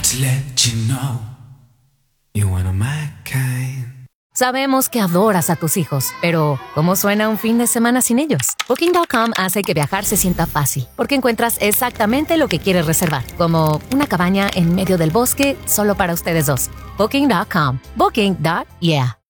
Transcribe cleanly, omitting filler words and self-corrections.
to let you know you're one of my kind. Sabemos que adoras a tus hijos, pero ¿cómo suena un fin de semana sin ellos? Booking.com hace que viajar se sienta fácil, porque encuentras exactamente lo que quieres reservar, como una cabaña en medio del bosque solo para ustedes dos. Booking.com. Booking.yeah.